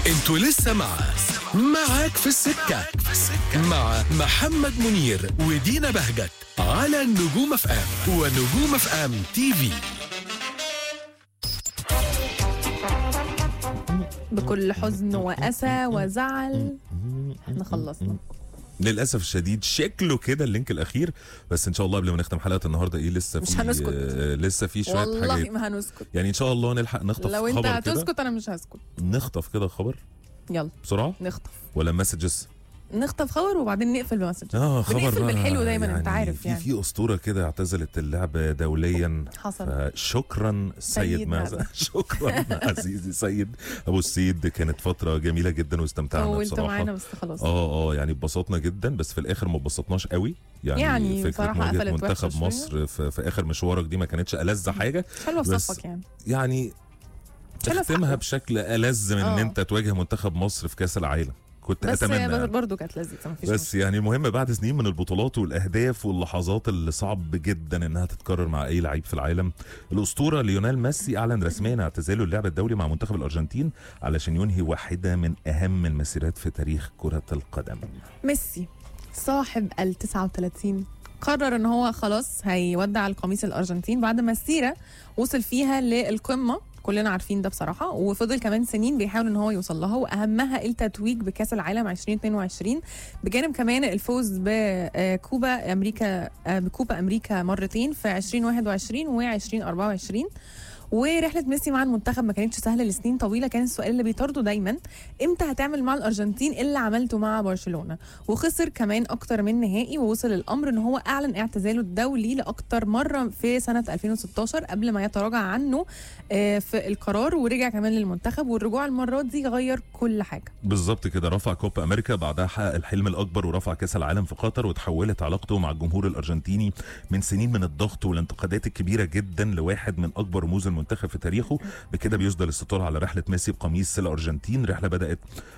انتوا لسه معاك في السكة مع محمد منير ودينا بهجت على النجوم اف ام ونجوم اف ام تي في. بكل حزن وأسى وزعل احنا خلصنا للاسف الشديد. شكله كده اللينك الاخير، بس ان شاء الله قبل ما نختم حلقه النهارده لسه مش في هنسكت. لسه في شويه والله حاجات، ما هنسكت. يعني ان شاء الله نلحق نخطف لو انت خبر كده. هتسكت انا مش هسكت. نخطف كده خبر يلا بسرعه نخطف ولا مسجز؟ نخطف خبر وبعدين نقفل بمسج. خبر بنقفل بقى بالحلو دايما يعني انت عارف يعني. في اسطوره كده اعتزلت اللعب دوليا. حصل. شكرا سيد سيد مازن. شكرا عزيزي سيد ابو السيد. كانت فتره جميله جدا واستمتعنا طولت بصراحه. معانا بس خلاص. يعني اتبسطنا جدا، بس في الاخر ما اتبسطناش قوي يعني فكره بصراحة مواجهه قفلت منتخب وحشة مصر في اخر مشوارك دي ما كانتش ألذ حاجه. حلوه في بس صفك يعني. يعني حلوة تختمها صح. بشكل ألذ من ان انت تواجه منتخب مصر في كاس العالم. كنت بس اتمنى يعني. برضه كانت لذيذه مفيش بس يعني المهم بعد سنين من البطولات والاهداف واللحظات اللي صعب جدا انها تتكرر مع اي لعيب في العالم، الاسطوره ليونيل ميسي اعلن رسميا اعتزاله اللعب الدولي مع منتخب الارجنتين علشان ينهي واحده من اهم المسيرات في تاريخ كره القدم. ميسي صاحب ال 39 قرر ان هو خلاص هيودع القميص الارجنتين بعد مسيره وصل فيها للقمه، كلنا عارفين ده بصراحه، وفضل كمان سنين بيحاول ان هو يوصل لها، واهمها التتويج بكاس العالم 2022 بجانب كمان الفوز بكوبا امريكا مرتين في 2021 و 2024. ورحله ميسي مع المنتخب ما كانتش سهله لسنين طويله. كان السؤال اللي بيطارده دايما امتى هتعمل مع الارجنتين اللي عملته مع برشلونه، وخسر كمان اكتر من نهائي، ووصل الامر ان هو اعلن اعتزاله الدولي لاكتر مره في سنه 2016 قبل ما يتراجع عنه في القرار، ورجع كمان للمنتخب، والرجوع المره دي غير كل حاجه. بالظبط كده. رفع كوبا امريكا، بعدها حقق الحلم الاكبر ورفع كاس العالم في قطر، وتحولت علاقته مع الجمهور الارجنتيني من سنين من الضغط والانتقادات الكبيره جدا لواحد من اكبر رموز المنتخب في تاريخه. بكده بيسدل الستار على رحله ميسي بقميص الارجنتين. رحله بدات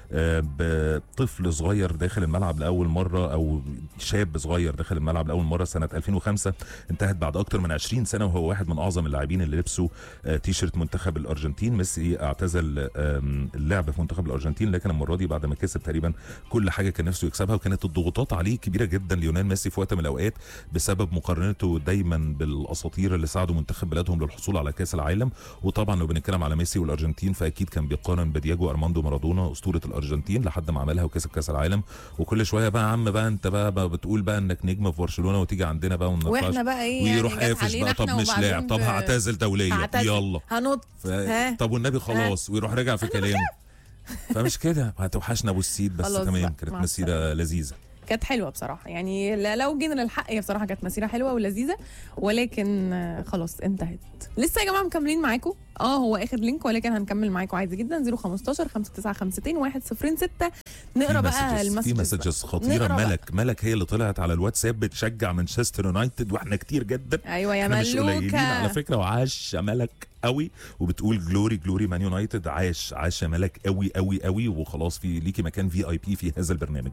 بطفل صغير داخل الملعب لاول مره، او شاب صغير داخل الملعب لاول مره سنه 2005، انتهت بعد اكتر من 20 سنه وهو واحد من اعظم اللاعبين اللي لبسوا تيشيرت منتخب الارجنتين. ميسي اعتزل اللعب في منتخب الارجنتين، لكن المره دي بعد ما كسب تقريبا كل حاجه كان نفسه يكسبها، وكانت الضغوطات عليه كبيره جدا. ليونيل ميسي في وقت من الاوقات بسبب مقارنته دايما بالاساطير اللي ساعدوا منتخب بلادهم للحصول على كاس العالم. وطبعا لو بنتكلم على ميسي والارجنتين فاكيد كان بيقارن بدياجو ارماندو مارادونا اسطوره الارجنتين لحد ما عملها وكسب كاس العالم. وكل شويه بقى عم بقى انت بقى بتقول بقى انك نجم في برشلونه وتيجي عندنا بقى واحنا بقى ايه ويروح يعني قافش بقى طب مش لاعب، طب هعتزل دوليا يلا هنط طب والنبي خلاص ويروح راجع في كلامه. فمش كده هتوحشنا ابو السيد. بس تمام كانت مسيره لذيذه، كانت حلوه بصراحه يعني. لو جينا للحق هي بصراحه كانت مسيره حلوه ولذيذه، ولكن خلاص انتهت. لسه يا جماعه مكملين معاكم. هو اخر لينك، ولكن هنكمل معاكم عادي جدا. 015 5952 106. نقرا بقى المسجز. في مسجز خطيره. ملك هي اللي طلعت على الواتساب بتشجع مانشستر يونايتد، واحنا كتير جدا. ايوه يا مش قليلين على ملوكه فكره. وعاش ملك قوي، وبتقول جلوري مان يونايتد. عاش ملك قوي قوي قوي، وخلاص في ليكي مكان VIP في هذا البرنامج.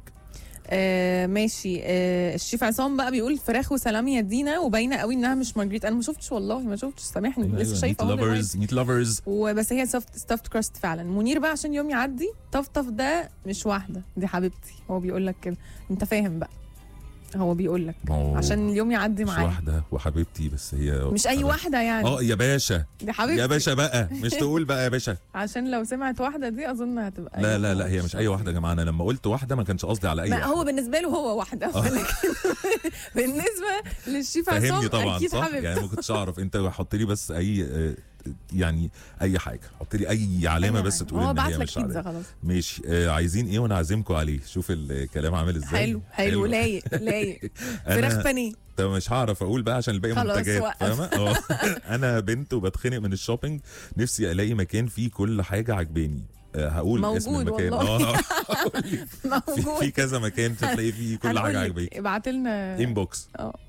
ماشي. الشيف عصام بقى بيقول فراخ وسلامي يا دينا، وباينه قوي انها مش مارجريت. انا ما شفتش والله، ما شفتش، سامحني. لسه شايفه ميت لافرز وبس هي ستافت كراست فعلا. منير بقى عشان يوم يعدي طفطف ده مش واحده، دي حبيبتي. هو بيقول لك كده، انت فاهم بقى. هو بيقول لك عشان اليوم يعدي معايا. مش واحده وحبيبتي، بس هي مش اي واحده يعني. يا باشا دي حبيبتي يا باشا بقى، مش تقول بقى يا باشا. عشان لو سمعت واحده دي اظن هتبقى لا هي مش اي واحده يا جماعه. انا لما قلت واحده ما كانش قصدي على اي واحده. هو بالنسبه له هو واحده. ولكن بالنسبه للشيف عصام فهمني طبعا اكيد صح حبيبتي. يعني ما كنتش اعرف. انت حط لي بس اي يعني اي حاجه، حط لي اي علامه بس تقول ان هي مش علامه. خلاص ماشي. عايزين ايه وانا عازمكم عليه. شوف الكلام عامل ازاي. حلو لايق فراخ بانيه. طب مش هعرف اقول بقى عشان الباقي منتجات، فاهمه. انا بنت وبتخنق من الشوبينج، نفسي الاقي مكان فيه كل حاجه عجباني. هقول اسم المكان. موجود في كذا مكان تلاقي فيه كل حاجه عجباك. ابعت لنا انبوكس.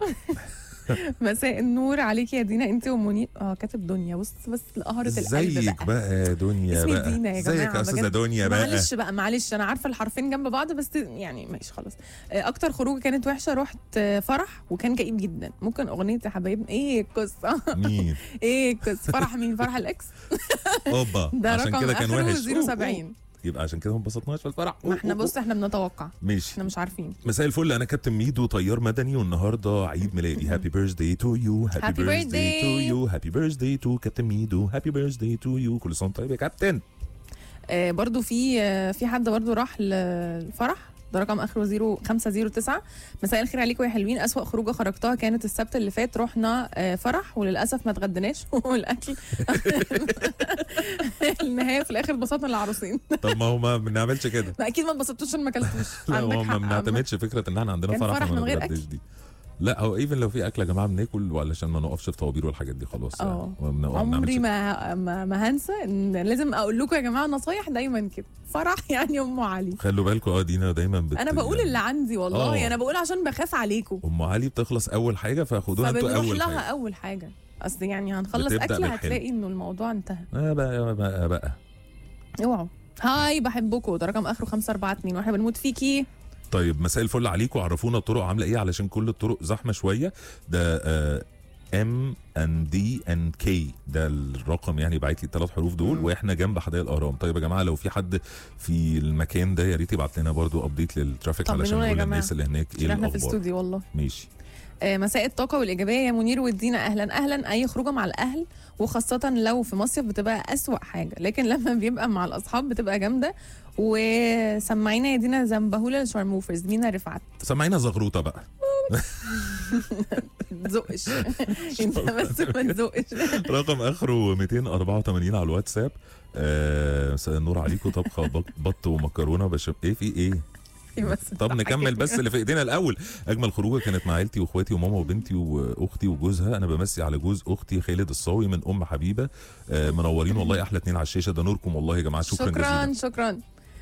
مساء النور عليك يا دينا انت ومنير. كاتب دنيا. بص لقهرة القلب ازيك بقى دنيا اسمي بقى. دينا يا جماعه. ازيك يا استاذه دنيا بقى. معلش انا عارفه الحرفين جنب بعض بس يعني ماشي خلاص. اكتر خروجه كانت وحشه، رحت فرح وكان كئيب جدا. ممكن اغنيه يا حبايبنا. ايه القصه؟ مين؟ ايه القصه؟ فرح مين؟ فرح الاكس. اوبا ده عشان رقم كده كان وحش. 070. يبقى عشان كده ما انبسطناش في الفرح. ما احنا بص احنا بنتوقع، ماشي. احنا مش عارفين. مساء الفل، انا كابتن ميدو طيار مدني والنهارده عيد ميلادي. هابي بيرثداي تو يو، هابي بيرثداي تو يو، هابي بيرثداي تو كابتن ميدو، هابي بيرثداي تو يو. كل سنه طيب يا كابتن. برضو في حد برضو راح للفرح، ده رقم اخره 509. مساء الخير عليكم يا حلوين، اسوأ خروجه خرجتها كانت السبت اللي فات، رحنا فرح وللاسف ما اتغدناش والاكل النهايه في الاخر اتبسطنا العروسين. طب ما هو ما بنعملش كده. لا اكيد ما اتبسطتوش عشان ما اكلتوش. لا هو ما بنعتمدش فكره ان احنا عندنا فرح من غير اكل دي. لا هو ايفن لو في اكل يا جماعه بناكل، وعلشان ما نقفش في طوابير والحاجات دي خلاص. عمري ما هنسى ان لازم اقول لكم يا جماعه نصايح دايما كده. فرح يعني ام علي، خلوا بالكم. دينا دايما انا بقول اللي عندي والله. انا بقول عشان بخاف عليكم. ام علي بتخلص اول حاجه، فخدوها انتوا اول حاجه. لها اول حاجه، اصل يعني هنخلص اكل هتلاقي انه الموضوع انتهى. بقى اوعوا. هاي بحبكم، ده رقم اخره 542 واحنا بنموت فيكي. طيب مساء الفل عليكم، عرفونا الطرق عامله ايه علشان كل الطرق زحمه شويه. ده MNDNK ده الرقم، يعني بعت لي ال3 حروف دول. واحنا جنب حدائق الاهرام. طيب يا جماعه لو في حد في المكان ده يا ريت يبعت لنا برضو ابديت للترافيك علشان نقول للناس اللي هناك ايه احنا الاخبار. في الاستوديو والله. ماشي. مساء الطاقه والايجابيه يا منير ودينا، اهلا اهلا. اي خروجه مع الاهل وخاصه لو في مصيف بتبقى اسوأ حاجه، لكن لما بيبقى مع الاصحاب بتبقى جامده. وسمعينا يا دينا زنبهوله لشرموفرز. مينا رفعت. سمعينا زغروطه بقى. تزقش انت بس ما تزقش. رقم اخره 284 على الواتساب. مساء النور عليكم. طبخه بط ومكرونه ايه في ايه. طب نكمل بس اللي في ايدينا الاول. اجمل خروجه كانت مع عيلتي واخواتي وماما وبنتي واختي وجوزها. انا بمسي على جوز اختي خالد الصاوي من ام حبيبه. منورين والله، احلى 2 على الشاشه. ده نوركم والله يا جماعه. شكرا جزيلا. شكرا.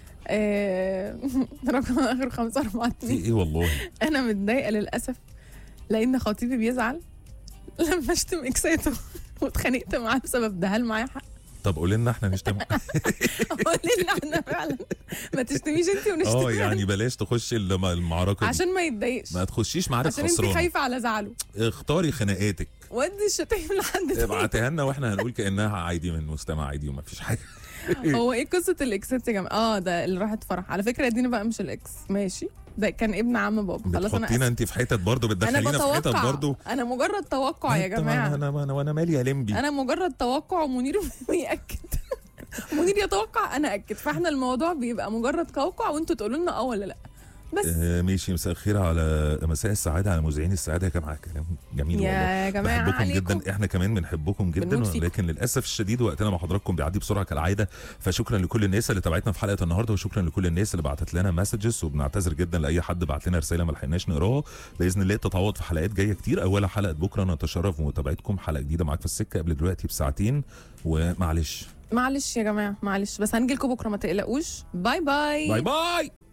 رقم اخر 542. في ايه والله. انا متضايقه للاسف لان خطيبي بيزعل لما اشتم اكساته واتخانقت معاه بسبب ده. هل معايا حق؟ طب قولي لنا احنا نشتم. قولي لنا احنا فعلا ما تشتميش انت ونشتم. يعني بلاش تخشي المعركه دي عشان ما يتضايقش. ما تخشيش معارك خسرانه عشان انت خايفه على زعله. اختاري خناقاتك، ودي الشتايم لحد تاني. ابعتيها لنا واحنا هنقول كانها عادي من مستمع عادي وما فيش حاجه. هو ايه قصه الاكسات يا جماعه؟ ده اللي راحت فرح على فكره. دينا بقى مش الاكس، ماشي، ده كان ابن عم بابا. خلاص انا بتحطينا انت في حتت برضه، بتدخلينا في حتت برضه. انا مجرد توقع يا جماعه. انا مالي يا لمبي. انا مجرد توقع ومنير بيأكد. منير يتوقع انا اكد، فاحنا الموضوع بيبقى مجرد توقع وانتوا تقولوا لنا ولا لا بس. ماشي. مساء الخير على مساء السعاده على مذيعين السعاده يا جماعه. كلام جميل والله يا جماعه. بحبكم جدا، احنا كمان بنحبكم جدا. لكن للاسف الشديد وقتنا مع حضراتكم بيعدي بسرعه كالعاده. فشكرا لكل الناس اللي تابعتنا في حلقه النهارده، وشكرا لكل الناس اللي بعتت لنا مسجز. وبنعتذر جدا لاي حد بعت لنا رساله ما لحقناش نقراها. باذن الله تتعوض في حلقات جايه كتير. اولها حلقه بكره نتشرف بمتابعتكم حلقه جديده معاك في السكه قبل دلوقتي بساعتين. ومعلش يا جماعه معلش، بس هنجي لكم بكره ما تقلقوش. باي باي. باي باي.